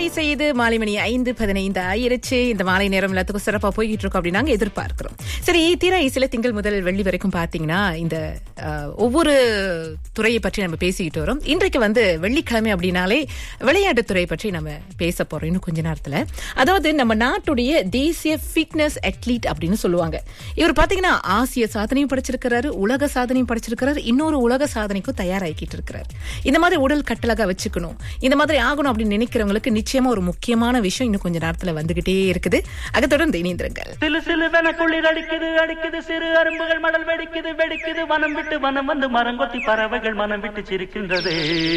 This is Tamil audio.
செய்து மாலை மணி 5:15 ஆயிருச்சு. இந்த மாலை நேரம் எல்லாத்துக்கும் சிறப்பா போய்கிட்டு இருக்கோம் அப்படின்னு நாங்க எதிர்பார்க்கிறோம். சரி, தீரா இசையில திங்கள் முதல் வெள்ளி வரைக்கும் பாத்தீங்கன்னா இந்த ஒவ்வொரு துறையை பற்றி நம்ம பேசிக்கிட்டு வரோம். இன்றைக்கு வெள்ளிக்கிழமை அப்படின்னாலே விளையாட்டுத்துறை பற்றி நம்ம பேச போறோம் இன்னும் கொஞ்ச நேரத்துல. அதாவது நம்ம நாட்டுடைய தேசிய ஃபிட்னஸ் அத்லீட் அப்படின்னு சொல்லுவாங்க. இவர் பாத்தீங்கன்னா ஆசிய சாதனையும் படைச்சிருக்கிறாரு, உலக சாதனையும் படைச்சிருக்கிறாரு, இன்னொரு உலக சாதனைக்கும் தயாராகிட்டு இருக்கிறார். இந்த மாதிரி உடல் கட்டழகா வச்சுக்கணும், இந்த மாதிரி ஆகணும் அப்படின்னு நினைக்கிறவங்களுக்கு நிச்சயமா ஒரு முக்கியமான விஷயம் இன்னும் கொஞ்ச நேரத்துல வந்துகிட்டே இருக்குது. அதை தொடர்ந்து இணைந்திருங்கள். சிலு சிலுவென குளிர் அடிக்குது அடிக்குது, சிறு அரும்புகள் மடல் வெடிக்குது வெடிக்குது, வனம் விட்டு வனம் வந்து மரங்கொத்தி பறவைகள் மனம் விட்டு சிரிக்கின்றது.